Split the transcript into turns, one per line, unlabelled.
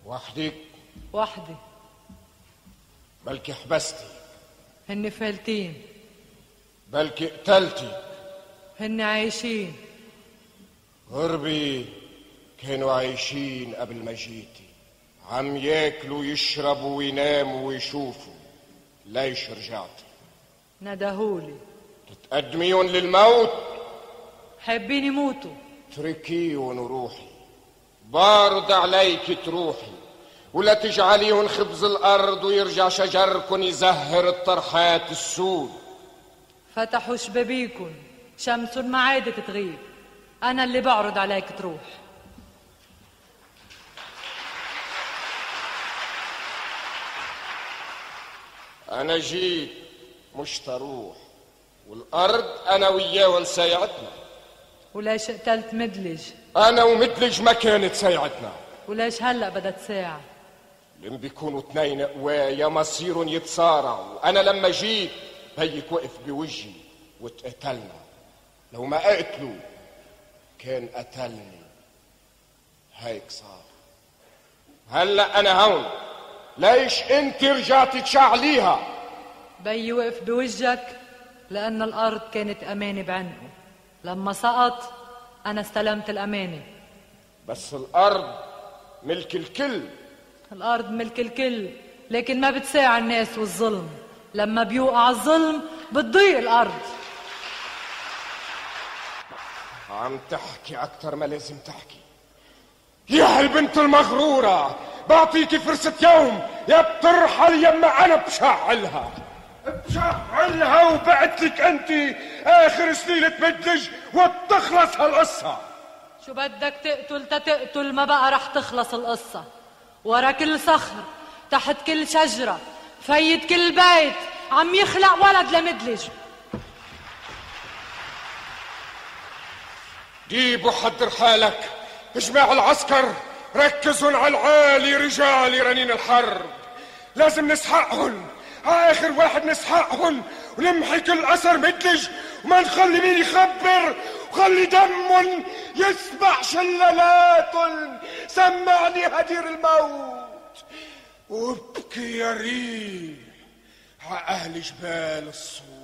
وحدك؟
وحدي.
بلكي حبستي.
هن فالتين.
بلكي قتلتي.
هن عايشين.
غربي كانوا عايشين قبل ما جيتي، عم ياكلوا يشربوا ويناموا ويشوفوا. ليش رجعتي؟
ندهولي.
تتقدميهم للموت؟
حابين يموتوا.
تركيهم وروحي، بارد عليك تروحي، ولا تجعليهم خبز الأرض ويرجع شجركن يزهر الطرحات السود.
فتحوا شبابيكن، شمس ما عادت تغيب، أنا اللي بعرض عليك تروح.
أنا جيت مش تروح، والأرض أنا وياهن سايعتنا.
وليش قتلت مدلج؟
أنا ومدلج ما كانت سايعتنا.
وليش هلأ بدها تساعد؟
لما بيكونوا اتنين قوايا مصيرهم يتصارعوا. أنا لما جيت هيك وقف بوجهي واتقتلنا. لو ما قتلوا كان قتلني. هيك صار. هلأ أنا هون، ليش انت رجعتي تشعليها؟
بيي وقف بوجهك لأن الأرض كانت أمانة بعنقه. لما سقط أنا استلمت الأمانة.
بس الأرض ملك الكل.
الأرض ملك الكل، لكن ما بتساعد الناس والظلم. لما بيوقع الظلم بتضيق الأرض.
عم تحكي أكتر ما لازم تحكي. يا هالبنت المغرورة، بعطيكي فرصة يوم يا بترحل يما أنا بشعلها. بشعلها وبعتلك أنت آخر سليلة مدلج وتخلص هالقصة.
شو بدك تقتل تقتل، ما بقى رح تخلص القصة. ورا كل صخر، تحت كل شجرة، فايت كل بيت عم يخلق ولد لمدلج.
جيب وحضر حالك، اجمع العسكر، ركزوا على العالي رجال رنين الحرب. لازم نسحقهم، آخر واحد نسحقهم ونمحي كل أثر مدلج، وما نخلي مين يخبر، وخلي دمهم يسمع شلالاتهم. سمعني هدير الموت، وابكي يا ريح ع أهل جبال الصور.